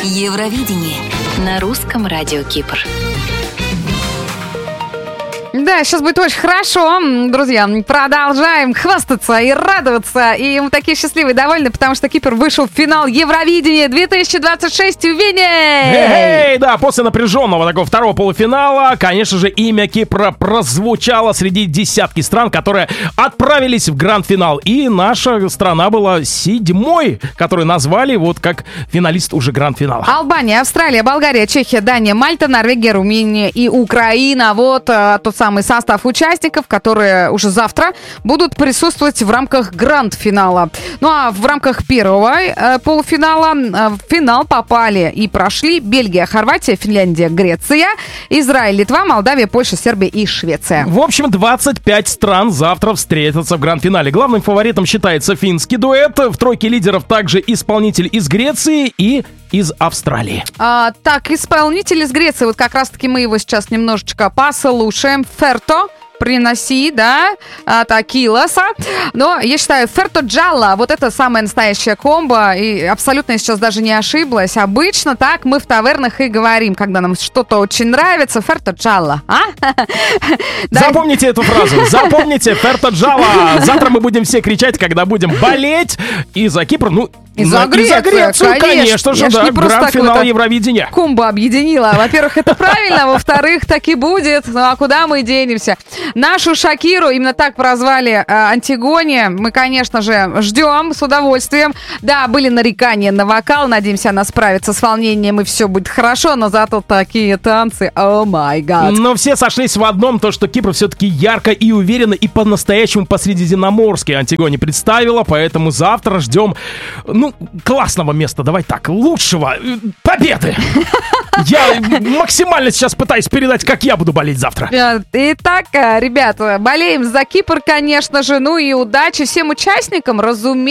Евровидение на русском радио Кипр. Да, сейчас будет очень хорошо, друзья. Продолжаем хвастаться и радоваться. И мы такие счастливые и довольны, потому что Кипр вышел в финал Евровидения 2026 в Вене. Да, после напряженного такого второго полуфинала, конечно же, имя Кипра прозвучало среди десятки стран, которые отправились в гранд-финал. И наша страна была седьмой, которую назвали вот как финалист уже гранд-финала. Албания, Австралия, Болгария, Чехия, Дания, Мальта, Норвегия, Румыния и Украина. Вот тот самый состав участников, которые уже завтра будут присутствовать в рамках гранд-финала. Ну а в рамках первого полуфинала в финал попали и прошли Бельгия, Хорватия, Финляндия, Греция, Израиль, Литва, Молдавия, Польша, Сербия и Швеция. В общем, 25 стран завтра встретятся в гранд-финале. Главным фаворитом считается финский дуэт. В тройке лидеров также исполнитель из Греции и из Австралии. Так, исполнитель из Греции, вот как раз-таки мы его сейчас немножечко послушаем. Ферто. Приноси, да, Такиласа. Но я считаю, Ферто Джалла, вот это самая настоящая комбо. И абсолютно я сейчас даже не ошиблась. Обычно так мы в тавернах и говорим, когда нам что-то очень нравится. Ферто Джалла. Запомните эту фразу. Запомните, Ферто Джалла. Завтра мы будем все кричать, когда будем болеть. И за Кипр, и за Грецию, конечно же, да, гранд-финал Евровидения. Комбо объединила. Во-первых, это правильно, во-вторых, так и будет. Ну а куда мы денемся? Нашу Шакиру именно так прозвали Антигоне. Мы, конечно же, ждем с удовольствием. Да, были нарекания на вокал. Надеемся, она справится с волнением и все будет хорошо. Но зато такие танцы. О май гад. Но все сошлись в одном, то, что Кипр все-таки ярко и уверенно и по-настоящему по-средиземноморски Антигоне представила. Поэтому завтра ждем, классного места. Давай так, лучшего. Победы. Я максимально сейчас пытаюсь передать, как я буду болеть завтра. Итак, ребята, болеем за Кипр, конечно же. Ну и удачи всем участникам, разумеется.